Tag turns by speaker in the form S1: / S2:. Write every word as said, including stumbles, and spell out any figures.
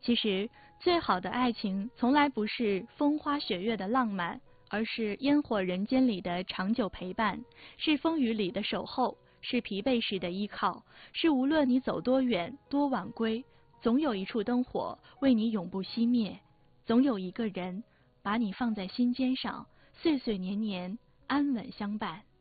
S1: 其实，最好的爱情从来不是风花雪月的浪漫，而是烟火人间里的长久陪伴，是风雨里的守候，是疲惫时的依靠，是无论你走多远多晚归，总有一处灯火为你永不熄灭，总有一个人把你放在心尖上，岁岁年年安稳相伴。